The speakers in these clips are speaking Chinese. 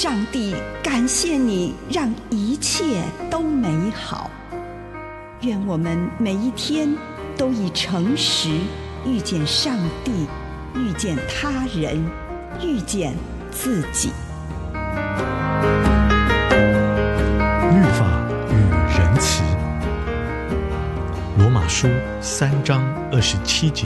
上帝，感谢你让一切都美好。愿我们每一天都以诚实遇见上帝，遇见他人，遇见自己。 律法与仁慈。罗马书3章27节。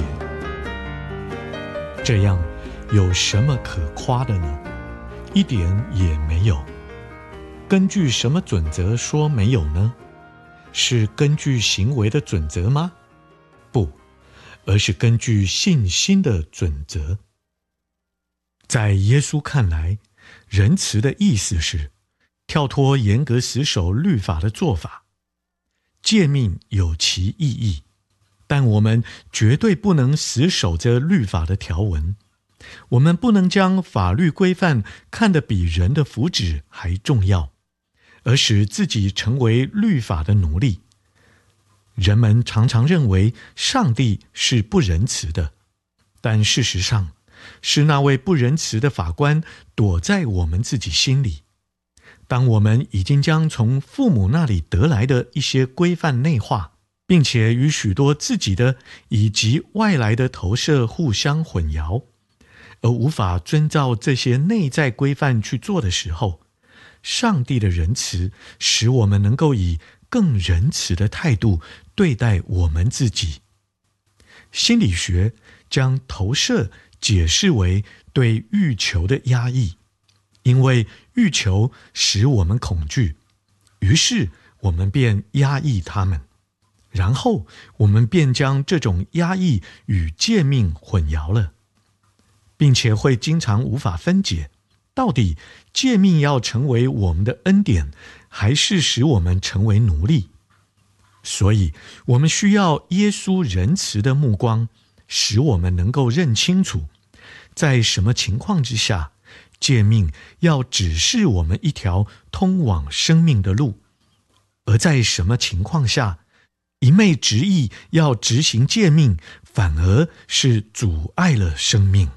这样有什么可夸的呢？一点也没有。根据什么准则说没有呢？是根据行为的准则吗？不，而是根据信心的准则。在耶稣看来，仁慈的意思是跳脱严格死守律法的做法。诫命有其意义，但我们绝对不能死守着律法的条文。我们不能将法律规范看得比人的福祉还重要，而使自己成为律法的奴隶。人们常常认为上帝是不仁慈的，但事实上是那位不仁慈的法官躲在我们自己心里。当我们已经将从父母那里得来的一些规范内化，并且与许多自己的以及外来的投射互相混淆，而无法遵照这些内在规范去做的时候，上帝的仁慈使我们能够以更仁慈的态度对待我们自己。心理学将投射解释为对欲求的压抑，因为欲求使我们恐惧，于是我们便压抑它们，然后我们便将这种压抑与诫命混淆了，并且会经常无法分解，到底诫命要成为我们的恩典，还是使我们成为奴隶？所以我们需要耶稣仁慈的目光，使我们能够认清楚，在什么情况之下，诫命要指示我们一条通往生命的路，而在什么情况下，一昧执意要执行诫命，反而是阻碍了生命。